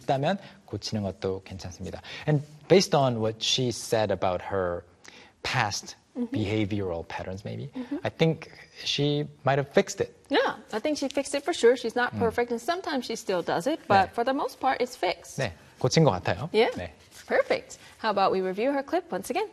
있다면 고치는 것도 괜찮습니다. And based on what she said about her past behavioral patterns, maybe, I think she might have fixed it. Yeah, I think she fixed it for sure. She's not perfect, and sometimes she still does it, but for the most part, it's fixed. 네, 고친 것 같아요. Yeah, 네. perfect. How about we review her clip once again?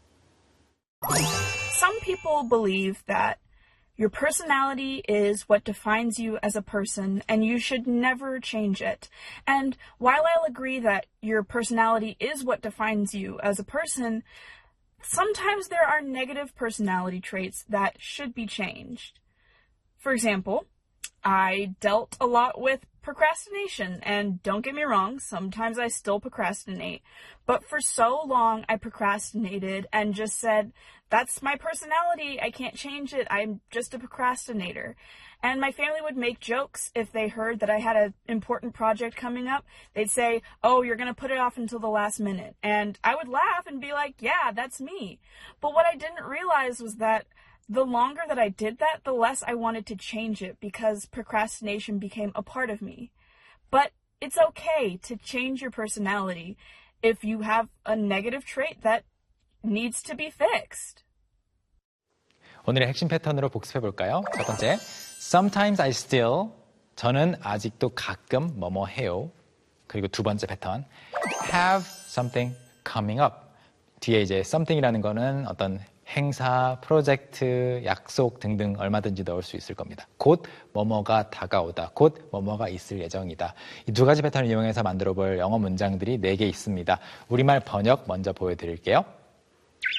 Some people believe that your personality is what defines you as a person, and you should never change it. And while I'll agree that your personality is what defines you as a person, sometimes there are negative personality traits that should be changed. For example, I dealt a lot with procrastination, and don't get me wrong, sometimes I still procrastinate. But for so long, I procrastinated and just said, that's my personality, I can't change it, I'm just a procrastinator. And my family would make jokes if they heard that I had an important project coming up. They'd say, oh, you're going to put it off until the last minute. And I would laugh and be like, yeah, that's me. But what I didn't realize was that the longer that I did that, the less I wanted to change it because procrastination became a part of me. But it's okay to change your personality if you have a negative trait that needs to be fixed. 오늘의 핵심 패턴으로 복습해 볼까요? 첫 번째, sometimes I still, 저는 아직도 가끔 뭐뭐 해요. 그리고 두 번째 패턴, have something coming up. 뒤에 이제 something이라는 거는 어떤 행사, 프로젝트, 약속 등등 얼마든지 넣을 수 있을 겁니다. 곧 뭐뭐가 다가오다, 곧 뭐뭐가 있을 예정이다. 이 두 가지 패턴을 이용해서 만들어 볼 영어 문장들이 4개 있습니다. 우리말 번역 먼저 보여드릴게요.